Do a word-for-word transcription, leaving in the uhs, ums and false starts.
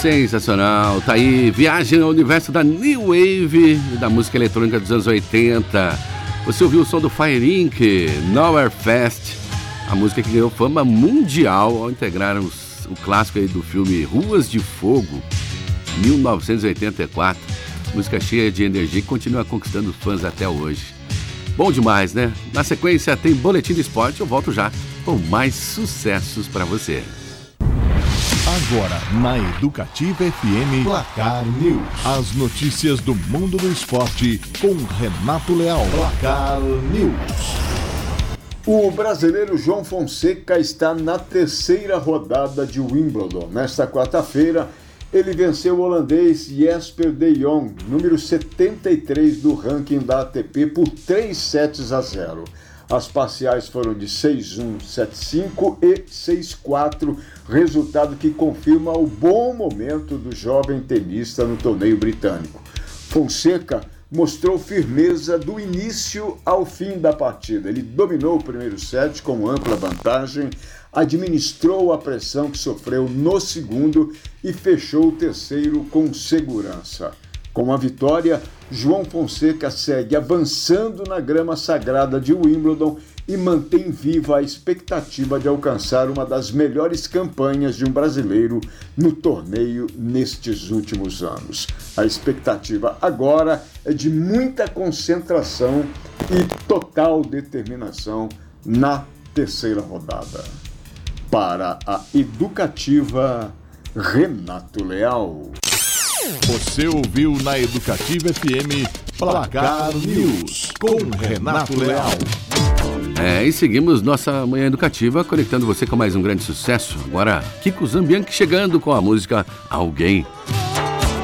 Sensacional, tá aí, viagem ao universo da New Wave e da música eletrônica dos anos oitenta. Você ouviu o som do Fire incorporated, Nowhere Fast, a música que ganhou fama mundial ao integrar os, o clássico aí do filme Ruas de Fogo, mil novecentos e oitenta e quatro. Música cheia de energia que continua conquistando fãs até hoje. Bom demais, né? Na sequência tem Boletim do Esporte, eu volto já com mais sucessos para você. Agora, na Educativa F M, Placar News. As notícias do mundo do esporte com Renato Leal. Placar News. O brasileiro João Fonseca está na terceira rodada de Wimbledon. Nesta quarta-feira, ele venceu o holandês Jesper de Jong, número setenta e três do ranking da A T P, por três sets a zero. As parciais foram de seis a um, sete a cinco e seis a quatro, resultado que confirma o bom momento do jovem tenista no torneio britânico. Fonseca mostrou firmeza do início ao fim da partida. Ele dominou o primeiro set com ampla vantagem, administrou a pressão que sofreu no segundo e fechou o terceiro com segurança. Com a vitória, João Fonseca segue avançando na grama sagrada de Wimbledon e mantém viva a expectativa de alcançar uma das melhores campanhas de um brasileiro no torneio nestes últimos anos. A expectativa agora é de muita concentração e total determinação na terceira rodada. Para a Educativa, Renato Leal. Você ouviu na Educativa F M Placar News com Renato Leal. É, e seguimos nossa manhã educativa, conectando você com mais um grande sucesso. Agora, Kiko Zambianchi chegando com a música Alguém.